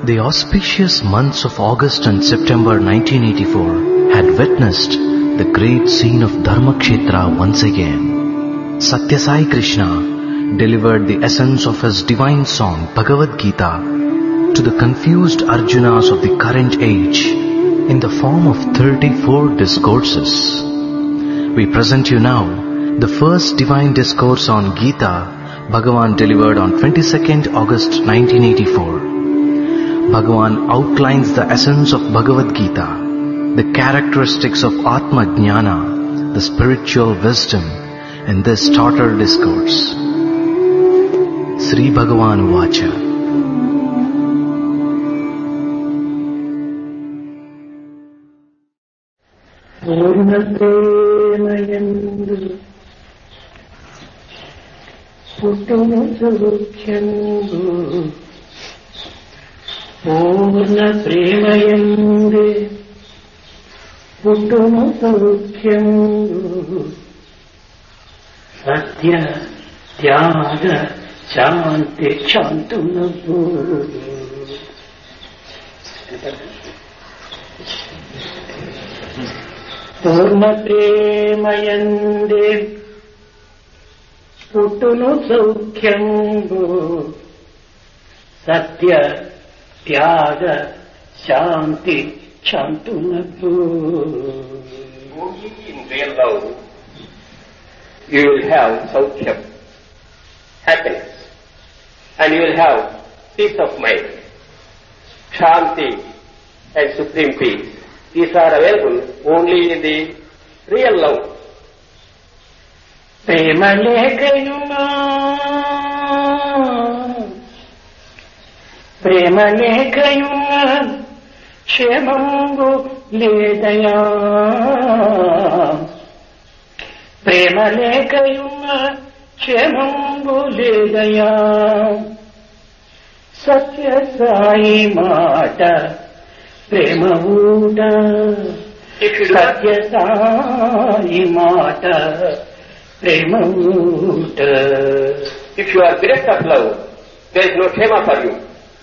The auspicious months of August and September 1984 had witnessed the great scene of Dharmakshetra once again. Satya Sai Krishna delivered the essence of his divine song Bhagavad Gita to the confused Arjunas of the current age in the form of 34 discourses. We present you now the first divine discourse on Gita Bhagavan delivered on 22nd August 1984. Bhagavan outlines the essence of Bhagavad Gita, the characteristics of Atma Jnana, the spiritual wisdom in this starter discourse. Sri Bhagavan Vacha. Purnatemayandu Puttunu Saukyandu Purna Premayandu Puttunu Saukyandu Satya Tyaga Shanti Shantunu Purna Premayandu Puttunu Saukyandu Satya Tyaga Shanti Shantunu. Only in real love you will have Saukyam, happiness, and you will have peace of mind, Shanti and supreme peace. These are available only in the real love. Premalekayunga Kshemangu Ledaya Premalekayunga Kshemangu Ledaya Satya Sai Mata Premavuda Satya Sai Mata Premavuda. If you are bereft of love, there is no Kshema for you.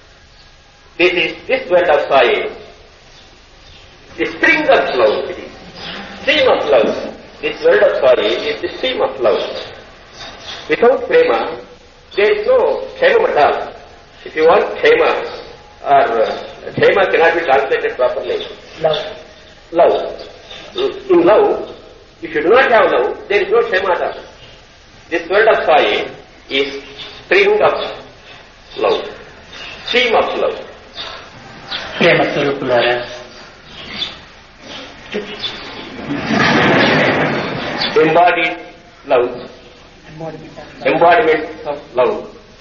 This word of Sai, the spring of love, it is stream of love. This word of Sai is the stream of love. Without prema, there is no Kshema at all. If you want Kshema, or Kshema cannot be translated properly. Love. Love. In love, if you do not have love, there is no Kshema at all. This word of Sai is spring of love, stream of love. Prema Swarupulara. Embodied love. Embodiment of love.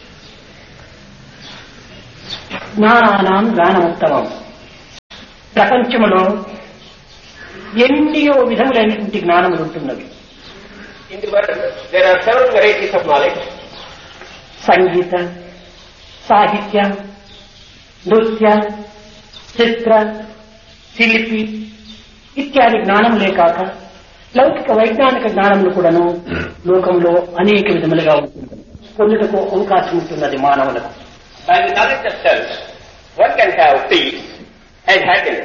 జ్ఞానానాం జ్ఞానముత్తమం. ప్రపంచంలో ఎన్నో విధములైనటువంటి జ్ఞానములు ఉంటున్నవి. In the world, there are several varieties of knowledge. సంగీత, సాహిత్య, నృత్య, చిత్ర, శిల్పి ఇత్యాది జ్ఞానములే కాక లౌకిక వైజ్ఞానిక జ్ఞానములు కూడాను లోకంలో అనేక విధములుగా ఉంటుంది. పొందుటకు అవకాశం ఉంటున్నది మానవులకు. By the knowledge of self, one can have peace and happiness.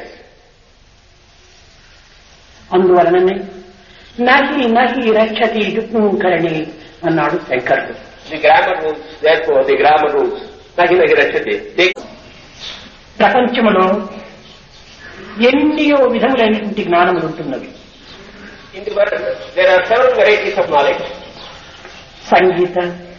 అందువలననే నహి నహి రక్షతి దుఃఖకరణి అన్నాడు శంకరుడు. The grammar rules, therefore, the grammar rules, nahi nahi rachati. ప్రపంచంలో ఎన్నో విధములైనటువంటి జ్ఞానములు ఉంటున్నవి. In the world, there are several varieties of knowledge. Sangeetha,